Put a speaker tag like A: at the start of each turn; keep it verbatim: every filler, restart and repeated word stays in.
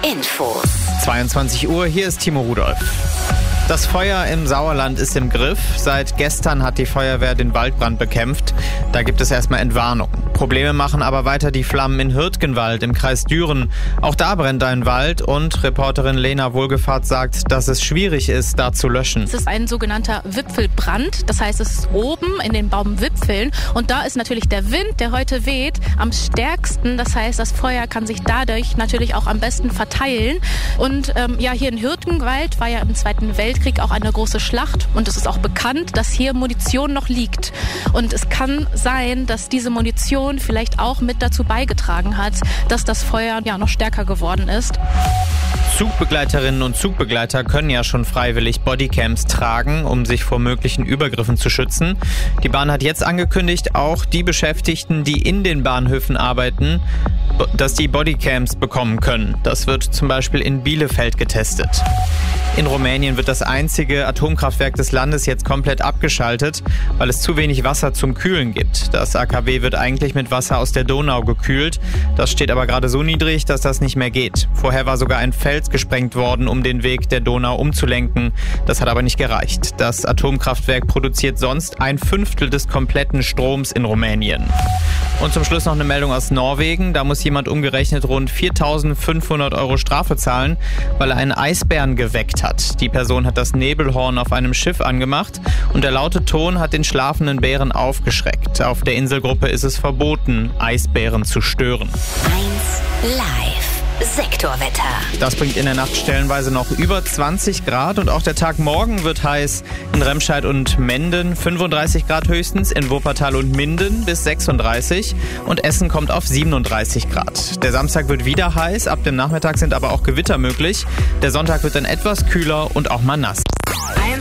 A: Infos.
B: zweiundzwanzig Uhr, hier ist Timo Rudolph. Das Feuer im Sauerland ist im Griff. Seit gestern hat die Feuerwehr den Waldbrand bekämpft. Da gibt es erstmal Entwarnung. Probleme machen aber weiter die Flammen in Hürtgenwald im Kreis Düren. Auch da brennt ein Wald und Reporterin Lena Wohlgefahrt sagt, dass es schwierig ist, da zu löschen.
C: Es ist ein sogenannter Wipfelbrand. Das heißt, es ist oben in den Baumwipfeln. Und da ist natürlich der Wind, der heute weht, am stärksten. Das heißt, das Feuer kann sich dadurch natürlich auch am besten verteilen. Und ähm, ja, hier in Hürtgenwald war ja im Zweiten Weltkrieg auch eine große Schlacht. Und es ist auch bekannt, dass hier Munition noch liegt. Und es kann sein, dass diese Munition vielleicht auch mit dazu beigetragen hat, dass das Feuer ja noch stärker geworden ist.
B: Zugbegleiterinnen und Zugbegleiter können ja schon freiwillig Bodycams tragen, um sich vor möglichen Übergriffen zu schützen. Die Bahn hat jetzt angekündigt, auch die Beschäftigten, die in den Bahnhöfen arbeiten, dass die Bodycams bekommen können. Das wird zum Beispiel in Bielefeld getestet. In Rumänien wird das einzige Atomkraftwerk des Landes jetzt komplett abgeschaltet, weil es zu wenig Wasser zum Kühlen gibt. Das A K W wird eigentlich mit Wasser aus der Donau gekühlt. Das steht aber gerade so niedrig, dass das nicht mehr geht. Vorher war sogar ein Fels gesprengt worden, um den Weg der Donau umzulenken. Das hat aber nicht gereicht. Das Atomkraftwerk produziert sonst ein Fünftel des kompletten Stroms in Rumänien. Und zum Schluss noch eine Meldung aus Norwegen. Da muss jemand umgerechnet rund viertausendfünfhundert Euro Strafe zahlen, weil er einen Eisbären geweckt hat. Die Person hat das Nebelhorn auf einem Schiff angemacht und der laute Ton hat den schlafenden Bären aufgeschreckt. Auf der Inselgruppe ist es verboten, Eisbären zu stören.
A: eins Live. Sektorwetter.
B: Das bringt in der Nacht stellenweise noch über zwanzig Grad und auch der Tag morgen wird heiß. In Remscheid und Menden fünfunddreißig Grad höchstens, in Wuppertal und Minden bis sechsunddreißig und Essen kommt auf siebenunddreißig Grad. Der Samstag wird wieder heiß, ab dem Nachmittag sind aber auch Gewitter möglich. Der Sonntag wird dann etwas kühler und auch mal nass.